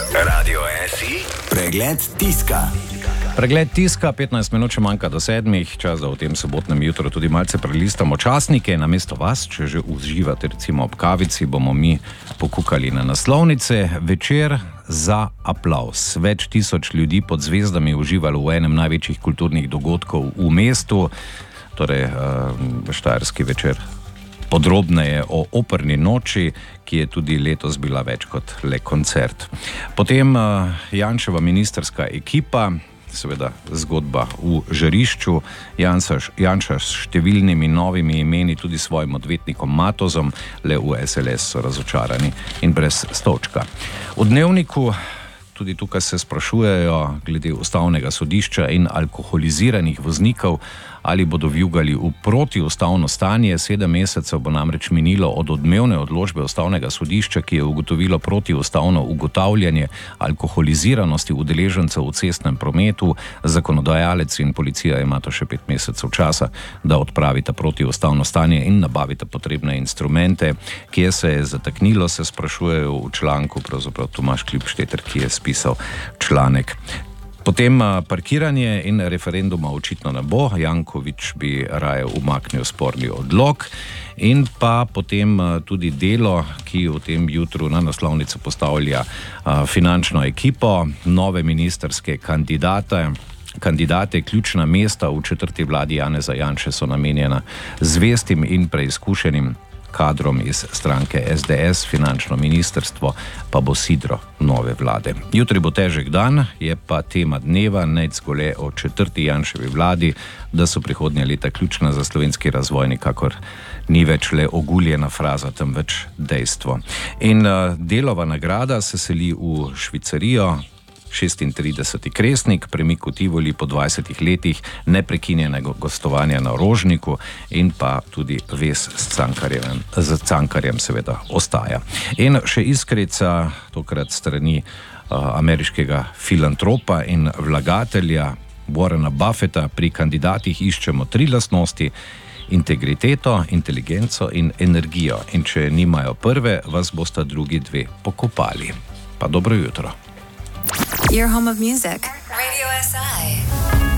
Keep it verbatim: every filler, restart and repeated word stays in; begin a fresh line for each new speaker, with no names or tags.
Radio S I, pregled tiska.
Pregled tiska, petnajst minut še manjka do sedmih, čas, da v tem sobotnem jutru tudi malce prelistamo časnike. Namesto vas, če že uživate recimo ob kavici, bomo mi pokukali na naslovnice. Večer za aplavz. Več tisoč ljudi pod zvezdami uživalo v enem največjih kulturnih dogodkov v mestu, torej uh, Štajerski večer. Podrobneje o operni noči, ki je tudi letos bila več kot le koncert. Potem uh, Janševa ministerska ekipa, seveda zgodba v žarišču, Janša, Janša s številnimi novimi imeni, tudi svojim odvetnikom Matozom, le v S L S so razočarani in brez stolčka. V Dnevniku tudi tukaj se sprašujejo glede ustavnega sodišča in alkoholiziranih voznikov, ali bodo vjugali v protiustavno stanje. Sedem mesecev bo namreč minilo od odmevne odločbe ustavnega sodišča, ki je ugotovilo protiustavno ugotavljanje alkoholiziranosti udeležencev v cestnem prometu. Zakonodajalec in policija imata še pet mesecev časa, da odpravita protiustavno stanje in nabavita potrebne instrumente. Kje se je zataknilo, se sprašujejo v članku, pravzaprav Tomaž Klipšteter, ki je spisal članek. Potem parkiranje in referenduma očitno ne bo. Janković bi raje umaknil sporni odlok. In pa potem tudi Delo, ki v tem jutru na naslovnico postavlja finančno ekipo, nove ministerske kandidate. Kandidate, ključna mesta v četrti vladi Janeza Janše so namenjena zvestim in preizkušenim kadrom iz stranke S D S, finančno ministrstvo pa bo sidro nove vlade. Jutri bo težek dan, je pa tema dneva nec gole o četrti Janševi vladi, da so prihodnja leta ključna za slovenski razvoj, nikakor ni več le oguljena fraza, temveč dejstvo. In uh, Delova nagrada se seli v Švicarijo, šestintrideseti Kresnik, premik v Tivoli po dvajsetih letih neprekinjenega gostovanja na Rožniku in pa tudi vez s Cankarjem, z Cankarjem seveda ostaja. In še iskrica, tokrat strani uh, ameriškega filantropa in vlagatelja Warrena Buffetta: pri kandidatih iščemo tri lastnosti: integriteto, inteligenco in energijo. In če nimajo prve, vas bosta drugi dve pokopali. Pa dobro jutro.
Your home of music. Radio S I.